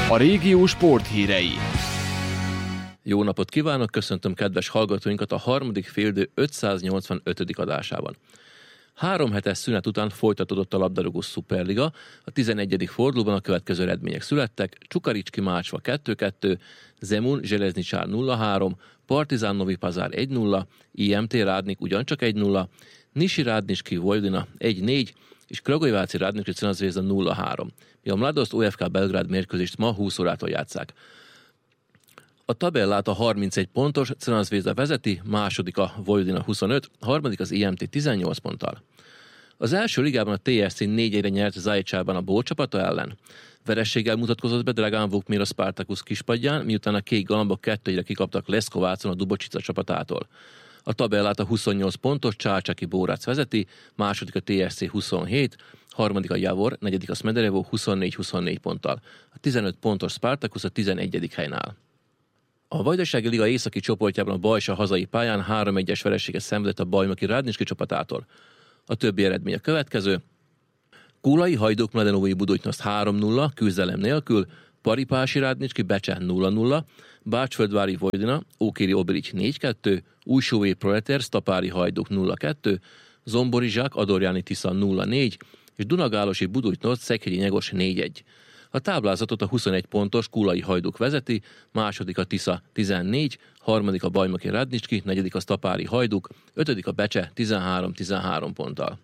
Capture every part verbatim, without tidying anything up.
A régió sporthírei. Jó napot kívánok, köszöntöm kedves hallgatóinkat a harmadik féldő ötszáznyolcvanötödik adásában. Három hetes szünet után folytatódott a labdarúgó szuperliga, a tizenegyedik fordulóban a következő eredmények születtek: Csukaricski Mácsva kettő kettő, Zemun Zseleznicsár nulla három, Partizán Novi Pazár egy nulla, i em té Rádnik ugyancsak egy nulla, Nisi Rádnički Vojvodina egy négy, és Kragujeváci Rádnički Crvena Zvezda nulla három. Mi a Mladost o ef ká Belgrád mérkőzést ma húsz órától játsszák. A tabellát a harmincegy pontos Crvena Zvezda vezeti, második a Vojvodina huszonöt, harmadik az i em té tizennyolc ponttal. Az első ligában a té es cé négy egyre nyert Zaječárban a Ból csapata ellen. Verességgel mutatkozott be Dragán Vukmir a Spartakusz kispadján, miután a kék galambok kettő egyre kikaptak Leszkovácon a Dubocsica csapatától. A tabellát a huszonnyolc pontos Csácsaki Bórác vezeti, második a té es cé huszonhét, harmadik a Javor, negyedik a Smederevo huszonnégy huszonnégy ponttal. A tizenöt pontos Spartakusz a tizenegyedik helyen áll. A Vajdasági Liga északi csoportjában a Bajsa hazai pályán három egyes vereséget szenvedett a Bajnoki Rádnički csapatától. A többi eredmény a következő: Kulai Hajduk Mladenovai Budućnost három nulla, küzdelem nélkül, Paripási Rádnički Becse nulla nulla, Bácsföldvári Vojvodina Ókéri Obilic négy kettő, Újsóvé Proleter Stapári Hajduk nulla kettő, Zombori Zsák Adorjáni Tisza nulla négy, és Dunagálosi Budućnost Szekhegyi Nyegos négy egy. A táblázatot a huszonegy pontos Kulai Hajduk vezeti, második a Tisza tizennégy, harmadik a Bajnoki Rádnički, negyedik a Stapári Hajduk, ötödik a Becse tizenhárom tizenhárom ponttal.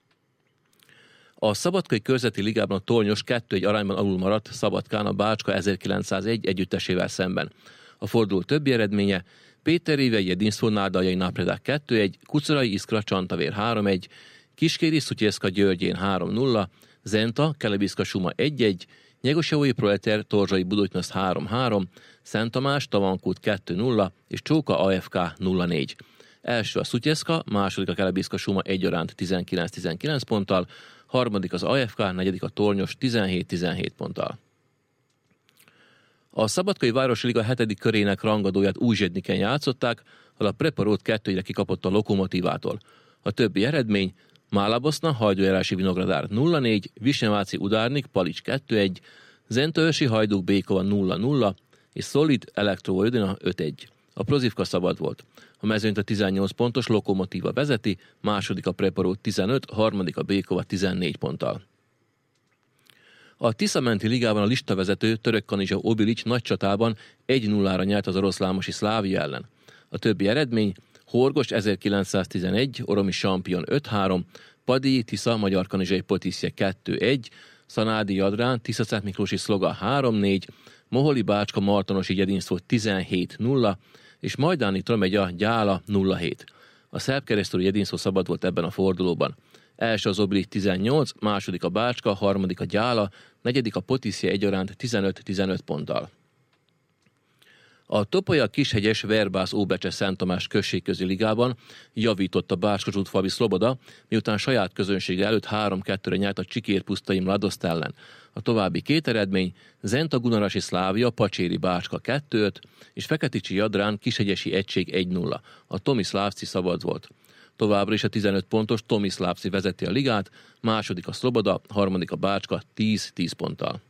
A Szabadkai Körzeti Ligában a Tornyos kettő egy arányban alul maradt Szabadkán a Bácska ezerkilencszázegy együttesével szemben. A forduló többi eredménye: Péterréve Jedinszó Nárdajai Napredák kettő egy, Kucorai Iskra Csantavér három egy, Kiskéri Szutyeszka Györgyén három nulla, Zenta Kelebiszka Suma egy egy, Nyegosjavói Proleter Torzsai Budućnost három három, Szent Tamás Tavankút kettő nulla és Csóka á ef ká nulla négy. Első a Szutyeszka, második a Kelebiszka Suma egyaránt tizenkilenc tizenkilenc ponttal, harmadik az á ef ká, negyedik a Tornyos tizenhét tizenhét ponttal. A Szabadkai Városi Liga hetedik körének rangadóját Újzsedniken játszották, ahol a Preparót kettő egyre kikapott a Lokomotívától. A többi eredmény: Málaboszna Hajdújárási Vinogradár nulla négy, Visneváci Udárnik Palics kettő egy, Zentaőrsi Hajduk Békova nulla nulla és Szolid Elektro Vojvodina öt egy. A Prozivka szabad volt. A mezőnyt a tizennyolc pontos Lokomotíva vezeti, második a Preparót tizenöt, harmadik a Békova tizennégy ponttal. A Tiszamenti Ligában a listavezető Török Kanizsa Obilic nagy csatában egy nullára nyert az oroszlámosi Szlávia ellen. A többi eredmény: Horgost ezerkilencszáztizenegy, Oromi Champion öt három, Padii Tisza Magyar Kanizsai Potiszje kettő egy, Szanádi Jadrán Tisza Miklósi Szloga három négy, Moholi Bácska Martonosi Jedinszó tizenhét nulla és Majdáni Tramegya Gyála nulla hét. A szerbkeresztúri Jedinszó szabad volt ebben a fordulóban. Első az Obilic tizennyolc, második a Bácska, harmadik a Gyála, negyedik a Potiszje egyaránt tizenöt tizenöt ponttal. A Topolya Kishegyes Verbász Óbecse Szent Tamás községközi ligában javított a Bácska-Zsútfalvi Szloboda, miután saját közönsége előtt három kettőre nyert a Csikérpusztai Mladoszt ellen. A további két eredmény: Zenta Gunarasi Szlávia Pacséri Bácska kettő öt és Feketicsi Jadrán Kishegyesi Egység egy nulla. A Tomiszlávci szabad volt. Továbbra is a tizenöt pontos Tomiszlávci vezeti a ligát, második a Szloboda, harmadik a Bácska tíz tíz ponttal.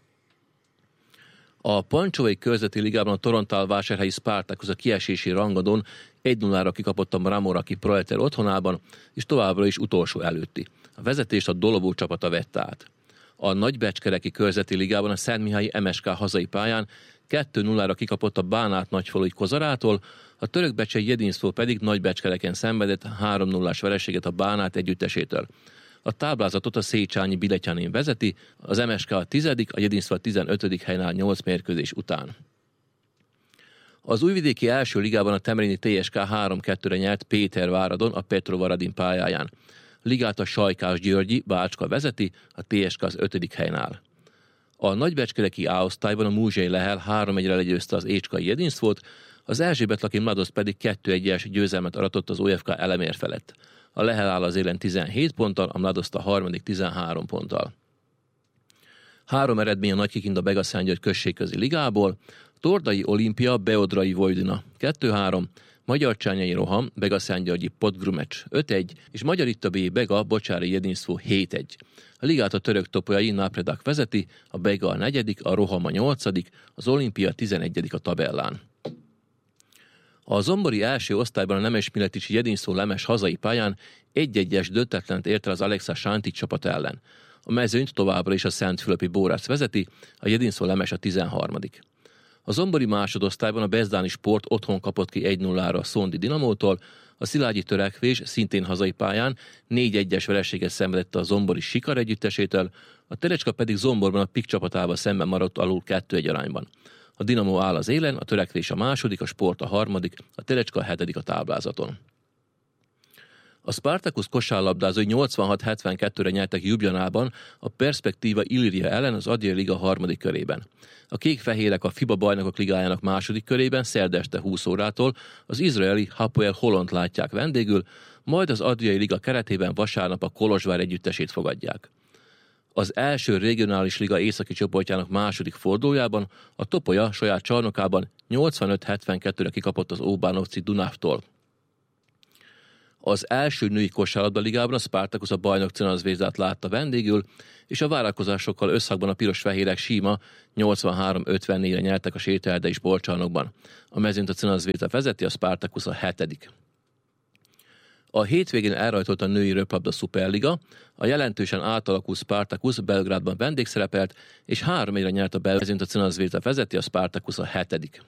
A Pancsovai Körzeti Ligában a Torontál-vásárhelyi Spartakusz a kiesési rangadón egy nullára kikapott a Mramoraki Proleter otthonában, és továbbra is utolsó előtti. A vezetést a Dolovó csapata vette át. A Nagybecskereki Körzeti Ligában a Szentmihályi em es ká hazai pályán kettő nullára kikapott a Bánát Nagyfalui Kozarától, a Törökbecsei Jedinszó pedig Nagybecskereken szenvedett három nullás vereséget a Bánát együttesétől. A táblázatot a Széchenyi Biletyánin vezeti, az em es ká a tizedik, a Jedinszó a tizenötödik helyen áll nyolc mérkőzés után. Az újvidéki első ligában a Temerini té es ká három kettőre nyert Péterváradon a Petrovaradin pályáján. Ligát a Sajkás Györgyi Bácska vezeti, a té es ká az ötödik helyen áll. A nagybecskereki A-osztályban a Múzsai Lehel három egyre legyőzte az Écskai Jedinszót, az Erzsébetlaki Mladost pedig kettő egyes győzelmet aratott az o ef ká Elemér felett. A Lehel áll az élen tizenhét ponttal, a Mladost a harmadik tizenhárom ponttal. Három eredmény a Nagykikinda Begaszángyörgy községközi ligából: Tordai Olimpia Beodrai Vojvodina kettő három, Magyarcsányai Roham, Begaszentgyörgyi Podgrumecs öt egy, és Magyaritta B. Bega Bocsári Jedinszó hét egy. A ligát a török topolyai Napredak vezeti, a Bega a negyedik, a Roham a nyolcadik, az Olimpia tizenegyedik a tabellán. A zombori első osztályban a Nemes Mileticsi Jedinszó Lemes hazai pályán egy-egyes döntetlent ért el az Alexa Sánti csapat ellen. A mezőnyt továbbra is a Szentfülöpi Bórác vezeti, a Jedinszó Lemes a tizenharmadik. A zombori másodosztályban a Bezdáni Sport otthon kapott ki egy nullára a Szondi Dinamótól, a Szilágyi Törekvés szintén hazai pályán négy egyes vereséget szenvedett a zombori Sikar együttesétől, a Terecska pedig Zomborban a Pik csapatával szemben maradt alul kettő egy arányban. A Dinamo áll az élen, a Törekvés a második, a Sport a harmadik, a Terecska a hetedik a táblázaton. A Spartacus kosárlabdázói nyolcvanhat hetvenkettőre nyertek Ljubljanában a Perspektíva Illyria ellen az Adria Liga harmadik körében. A kék-fehérek a FIBA Bajnokok Ligájának második körében szerda este húsz órától az izraeli Hapoel Holont látják vendégül, majd az Adriai Liga keretében vasárnap a Kolozsvár együttesét fogadják. Az első regionális liga északi csoportjának második fordulójában a Topolya saját csarnokában nyolcvanöt hetvenkettőre kikapott az Óbánovci Dunaftól. Az első női kosárlabda ligában a Spartacus a bajnok Crvena Zvezdát látta vendégül, és a várakozásokkal összhangban a piros-fehérek síma nyolcvanhárom ötvennégyre nyertek a Sételyerdei sportcsarnokban. A mezőnyt a Crvena Zvezda vezeti, a Spartacus a hetedik. A hétvégén elrajtolt a női röplabda szuperliga, a jelentősen átalakult Spartacus Belgrádban vendégszerepelt, és három egyre nyert a Belmezőnyt, a Crvena Zvezda vezeti, a Spartacus a hetedik.